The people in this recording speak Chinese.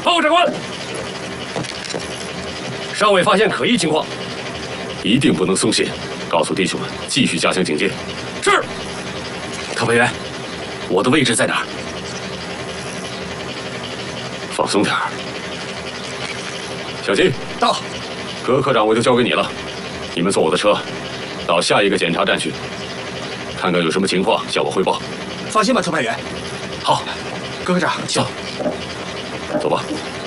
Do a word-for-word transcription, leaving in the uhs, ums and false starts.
报长官，尚未发现可疑情况， 一定不能松懈，告诉弟兄们继续加强警戒。 是。 特派员，我的位置在哪儿？ 放松点儿。小金， 到。 葛科长，我就交给你了。你们坐我的车，到下一个检查站去，看看有什么情况，向我汇报。 放心吧，特派员。好，葛科长， 走，走吧。